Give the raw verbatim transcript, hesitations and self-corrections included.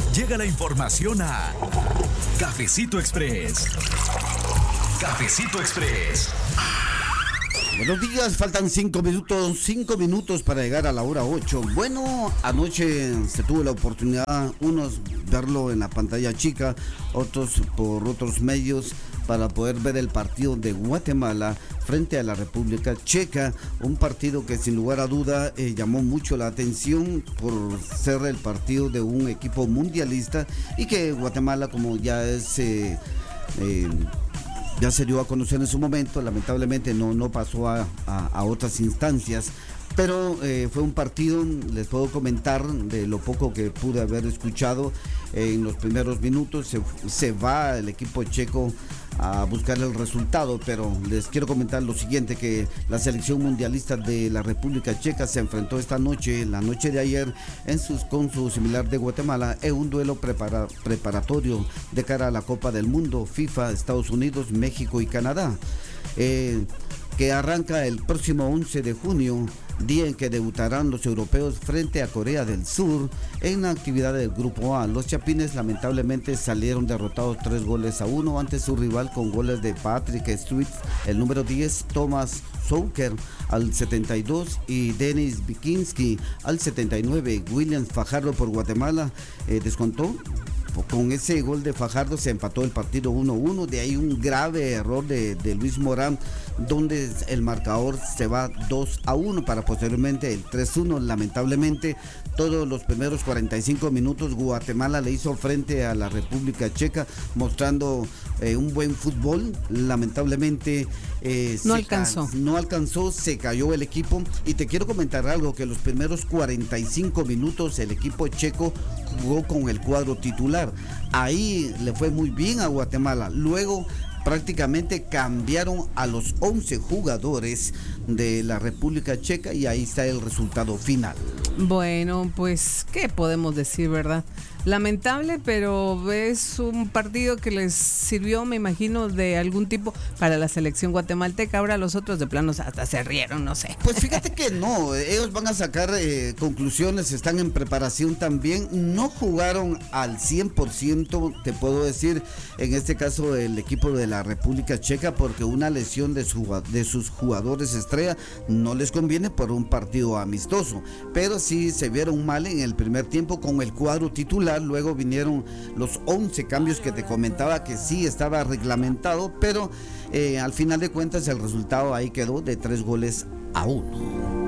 Llega la información a Cafecito Express. Cafecito Express. Buenos días, faltan cinco minutos, cinco minutos para llegar a la hora ocho. Bueno, anoche se tuvo la oportunidad, unos verlo en la pantalla chica, otros por otros medios, para poder ver el partido de Guatemala frente a la República Checa, un partido que sin lugar a duda eh, llamó mucho la atención por ser el partido de un equipo mundialista y que Guatemala, como ya es... Eh, eh, ya se dio a conocer en su momento, lamentablemente no, no pasó a, a, a otras instancias, pero eh, fue un partido, les puedo comentar de lo poco que pude haber escuchado eh, en los primeros minutos. Se, se va el equipo checo a buscar el resultado, pero les quiero comentar lo siguiente, que la selección mundialista de la República Checa se enfrentó esta noche, la noche de ayer, en sus, con su similar de Guatemala, en un duelo prepara, preparatorio de cara a la Copa del Mundo, FIFA, Estados Unidos, México y Canadá, eh, que arranca el próximo once de junio, día en que debutarán los europeos frente a Corea del Sur en la actividad del Grupo A. Los chapines lamentablemente salieron derrotados tres goles a uno ante su rival, con goles de Patrick Stewart, el número diez, Thomas Souker al setenta y dos y Denis Bikinski al setenta y nueve. Williams Fajardo por Guatemala eh, descontó. Con ese gol de Fajardo se empató el partido uno a uno. De ahí un grave error de, de Luis Morán, donde el marcador se va dos a uno para posteriormente el tres a uno. Lamentablemente, todos los primeros cuarenta y cinco minutos Guatemala le hizo frente a la República Checa, mostrando eh, un buen fútbol. Lamentablemente eh, no alcanzó. Ca- no alcanzó, se cayó el equipo. Y te quiero comentar algo, que los primeros cuarenta y cinco minutos el equipo checo jugó con el cuadro titular. Ahí le fue muy bien a Guatemala. Luego prácticamente cambiaron a los once jugadores de la República Checa y ahí está el resultado final. Bueno, pues, ¿qué podemos decir, verdad? Lamentable, pero es un partido que les sirvió, me imagino, de algún tipo para la selección guatemalteca. Ahora los otros de planos hasta se rieron, no sé. Pues fíjate que no, ellos van a sacar eh, conclusiones, están en preparación también. No jugaron al cien por ciento, te puedo decir, en este caso el equipo de la República Checa, porque una lesión de, su, de sus jugadores estrella no les conviene por un partido amistoso. Pero sí se vieron mal en el primer tiempo con el cuadro titular. Luego vinieron los once cambios que te comentaba, que sí estaba reglamentado, pero eh, al final de cuentas el resultado ahí quedó de tres goles a uno.